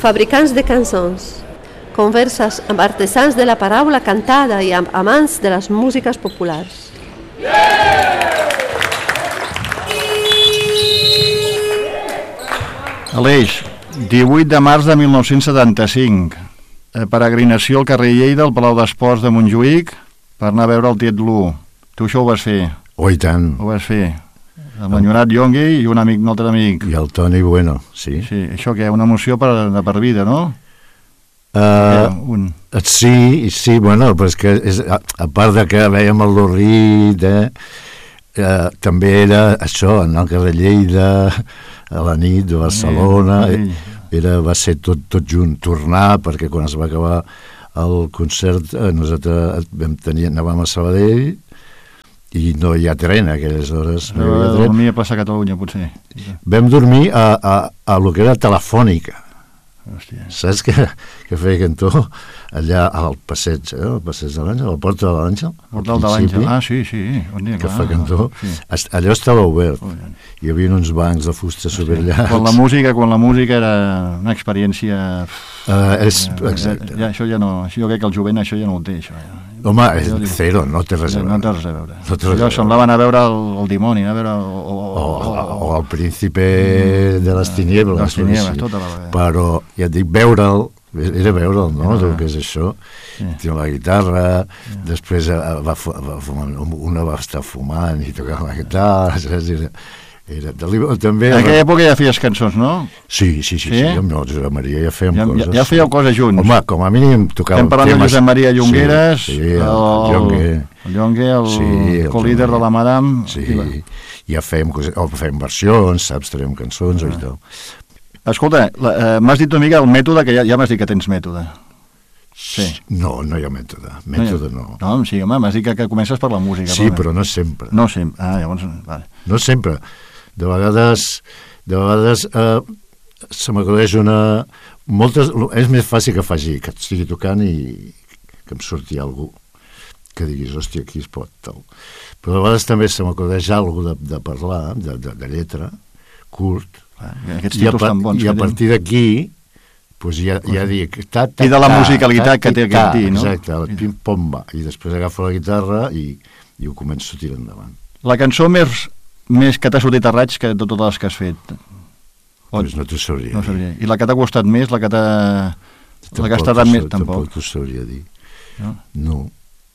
fabricants de cançons, converses amb artesans de la paraula cantada i amb amants de les músiques populars. Aleix, 18 de març de 1975, peregrinació al carrer Lleida, al Palau d'Esports de Montjuïc, per anar a veure el Tiet Lu. Tu això ho vas fer? Oh, i tant. Ho vas fer. Amb l'enyorat Yongui i un altre amic. I el Toni Bueno, sí. Sí, això què? Una emoció per vida, no? Sí, bueno, però és que a part de que veiem el Lorrit, també era això, anar al carrer Lleida, a la nit de Barcelona, va ser tot junt, tornar, perquè quan es va acabar el concert nosaltres anàvem a Sabadell i no hi ha tren a aquelles hores. Dormir a plaça Catalunya, potser. Vam dormir a lo que era Telefònica. Hòstia. Saps que feia Cantó allà al passeig, el passeig de l'Àngel, a la Porta de l'Àngel, Portal de l'Àngel, sí, bon dia, que fa Cantó, allò estava obert, hi havia uns bancs de fusta superllats. Quan la música era una experiència... Exacte. Això ja no, jo crec que el jovent això ja no ho té, això. Home, és zero, no té res a veure. No té res a veure. Allò semblava anar a veure el dimoni, anar a veure... O el príncipe de les tiniebles. Les tiniebles, tota la vegada. Però, ja et dic, veure'l, era veure'l, no?, el que és això. Tinc la guitarra, després una va estar fumant i tocant la guitarra, saps? També... En aquella època ja feies cançons, no? Sí, amb el Josep Maria ja fèiem coses. Ja fèieu coses junts. Home, com a mínim tocàvem temes... Estem parlant de Josep Maria Llongueres, el Llongue, el co-líder de la Madame... Sí, ja fèiem coses, o fèiem versions, saps, traiem cançons o i tot. Escolta, m'has dit una mica el mètode, que ja m'has dit que tens mètode. Sí. No hi ha mètode. Mètode no. No, sí, home, m'has dit que comences per la música. Sí, però no sempre. No sempre. Llavors... Vale. No sempre. De vegades se m'acudeix és més fàcil que faci, que estigui tocant i que em surti algú que diguis, hòstia, aquí es pot, tal. Però de vegades també se m'acudeix alguna de parlar, de lletra, curt, i a partir d'aquí pues ja dic... I de la musicalitat que té aquest dir, no? Exacte, el pim-pom-va, i després agafo la guitarra i ho començo a tirar endavant. La cançó més que t'ha sortit a raig que de totes les que has fet? Doncs no t'ho sabria dir. I la que t'ha costat més, la que has tardat més? Tampoc t'ho sabria dir. No.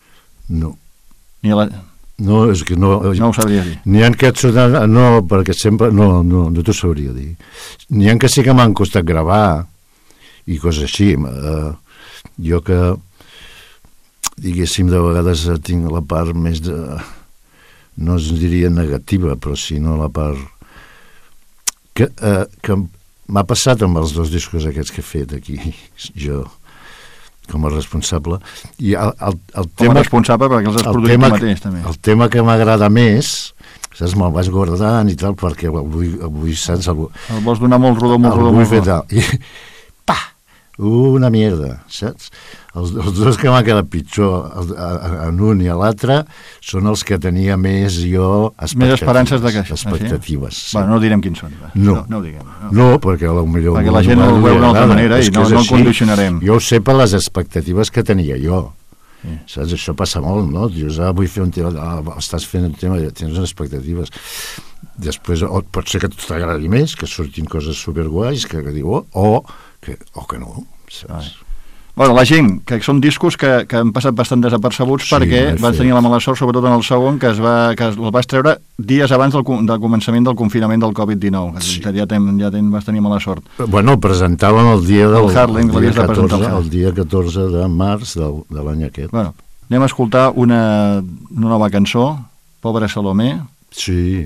No, és que no... No ho sabria dir. N'hi ha que et surten... No, perquè sempre... No t'ho sabria dir. N'hi ha que sí que m'han costat gravar i coses així. Jo que, diguéssim, de vegades tinc la part més de... no es diria negativa, però sinó la part que m'ha passat amb els dos discos aquests que he fet aquí, jo, com a responsable. I el com a responsable, perquè els has produït tu mateix, també. El tema que m'agrada més, saps, me'l vaig guardant i tal, perquè avui saps... El vols donar molt rodó, molt rodó. El vull fer tal. I, una mierda, saps? Els dos que m'ha quedat pitjor en un i a l'altre són els que tenia més jo més esperances de que expectatives. Sí? Bueno, no direm quins són. No ho diguem. No, perquè potser la gent ho veu d'una altra manera i no el condicionarem. Jo ho sé per les expectatives que tenia jo. Saps? Això passa molt, no? Dius, vull fer un tema, estàs fent un tema, tens unes expectatives. Després pot ser que t'agradi més, que surtin coses superguais, que diu, o que no, saps? Bueno, la gent, que són discos que han passat bastant desapercebuts perquè van tenir la mala sort, sobretot en el segon, que el vas treure dies abans del començament del confinament del Covid-19. Sí. Ja vas tenir mala sort. Bueno, el presentàvem el dia del Harlem, el dia 14 de març de l'any aquest. Bueno, anem a escoltar una nova cançó, Pobre Salomé. Sí.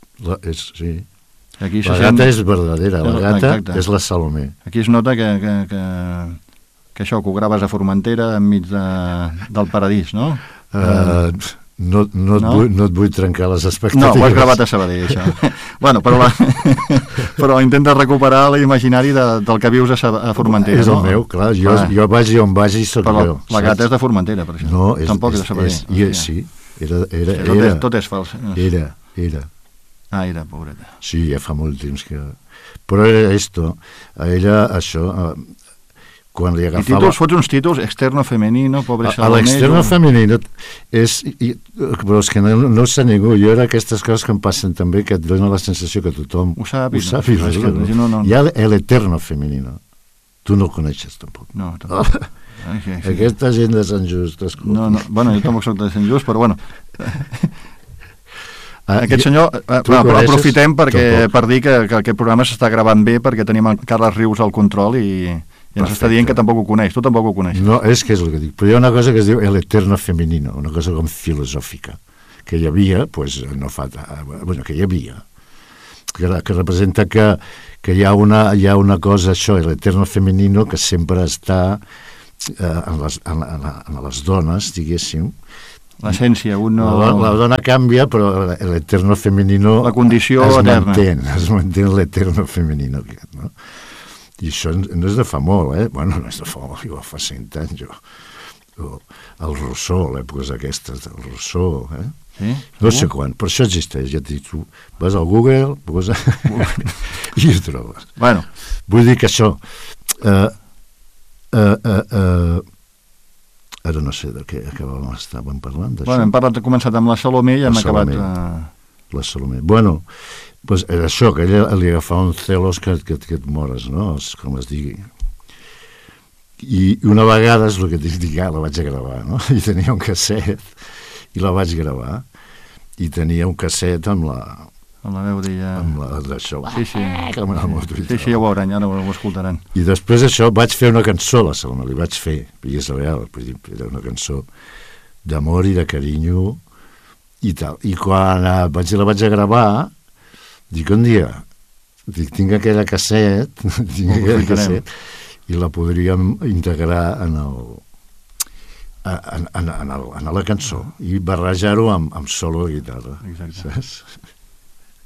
La gata és verdadera, la gata és la Salomé. Aquí es nota que això, que ho graves a Formentera enmig del paradís, no? No et vull trencar les expectatives. No, ho has gravat a Sabadell, això. Bueno, però intenta recuperar l'imaginari del que vius a Formentera, és el meu, clar, jo vagi on vagi i soc jo. La gata és de Formentera, per això. No, tampoc és de Sabadell. Sí, era. Tot és fals. Era. Era, pobreta. Sí, ja fa molt temps que... Però era esto, ella, això, quan li agafava... I títols, fots uns títols, externo femenino, pobre Salomé... L'externo femenino però és que no ho sap ningú. Jo era aquestes coses que em passen també, que et dona la sensació que tothom ho sap. Hi ha l'eterno femenino. Tu no el coneixes, tampoc. No, tampoc. Aquesta gent de Sant Just, no, bueno, jo tampoc soc de Sant Just, però bueno... Aquest senyor, aprofitem per dir que aquest programa s'està gravant bé perquè tenim el Carles Rius al control i ens està dient que tampoc ho coneix. Tu tampoc ho coneixes. No, és que és el que dic. Però hi ha una cosa que es diu l'eterno femenino, una cosa com filosòfica, que hi havia, doncs no fa... Bueno, que hi havia, que representa que hi ha una cosa, això, l'eterno femenino, que sempre està en les dones, diguéssim. L'essència, la dona canvia, però l'eterno femenino la condició eterna. Es manté l'eterno femenino, no? I això no és de fa molt, Bueno, no és de fa molt, jo fa 100 anys, el Rousseau, l'èpoques aquestes del Rousseau, Sí? No sé quan, però això existeix, ja t'hi dic, tu vas al Google, i ho trobes. Bueno. Vull dir que això... Ara no sé de què estàvem parlant, d'això. Bueno, hem començat amb la Salomé i hem acabat... La Salomé. Bueno, doncs era això, que ella li agafava un celos que et mores, no? Com es digui. I una vegada, és el que t'he dit, la vaig gravar, no? I tenia un casset, i la vaig gravar, i tenia un casset amb la... Amb la veu d'ella... Amb la d'això. Sí, ja ho veuran, ara ho escoltaran. I després d'això vaig fer una cançó, la Salomé, li vaig fer, i és real, era una cançó d'amor i de carinyo i tal. I quan la vaig a gravar, dic un dia, tinc aquella casset, i la podríem integrar en la cançó i barrejar-ho amb solo de guitarra. Exacte. Saps?